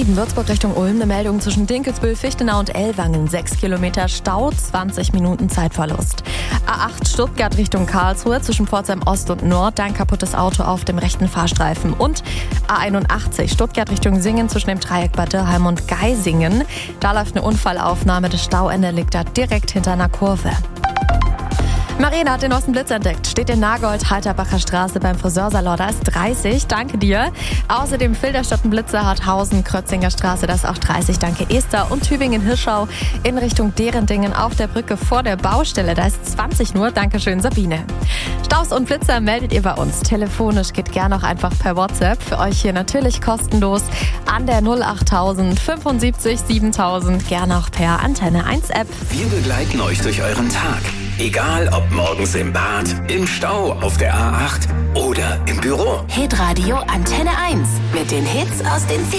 A7 Würzburg Richtung Ulm, eine Meldung zwischen Dinkelsbühl, Fichtenau und Ellwangen. 6 Kilometer Stau, 20 Minuten Zeitverlust. A8 Stuttgart Richtung Karlsruhe zwischen Pforzheim Ost und Nord, ein kaputtes Auto auf dem rechten Fahrstreifen. Und A81 Stuttgart Richtung Singen zwischen dem Dreieck Bad Dürrheim und Geisingen. Da läuft eine Unfallaufnahme, das Stauende liegt da direkt hinter einer Kurve. Marina hat den neuesten Blitz entdeckt. Steht in Nagold, Halterbacher Straße beim Friseursalon. Da ist 30, danke dir. Außerdem Filderstadt Blitzer, Harthausen, Krötzinger Straße, das ist auch 30, danke Esther. Und Tübingen-Hirschau in Richtung Derendingen auf der Brücke vor der Baustelle. Da ist 20 nur, danke schön Sabine. Staus und Blitzer meldet ihr bei uns. Telefonisch geht gerne auch einfach per WhatsApp. Für euch hier natürlich kostenlos an der 08000 75 7000. Gerne auch per Antenne 1 App. Wir begleiten euch durch euren Tag. Egal ob morgens im Bad, im Stau, auf der A8 oder im Büro. Hitradio Antenne 1 mit den Hits aus den